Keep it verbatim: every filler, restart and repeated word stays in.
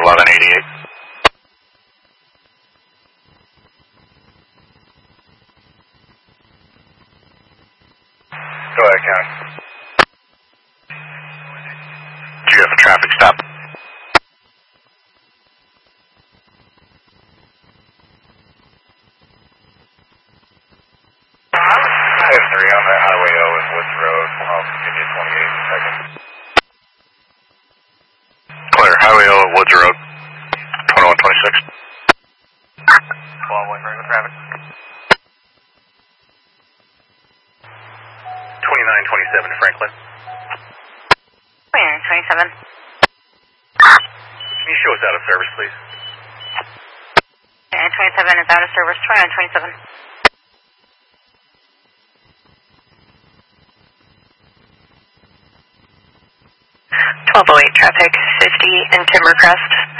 eleven eighty-eight. Go ahead, County. Do you have a traffic stop? I have three on that Highway O and Woods Road. I'll continue twenty-eight seconds. Clear. Highway O and Woods Road. twenty-one twenty-six. twelve one, regular traffic. twenty-nine twenty-seven to Franklin. twenty-nine twenty-seven. Can you show us out of service, please? twenty-nine twenty-seven is out of service. twenty-nine twenty-seven. twelve oh eight traffic, fifty in Timbercrest.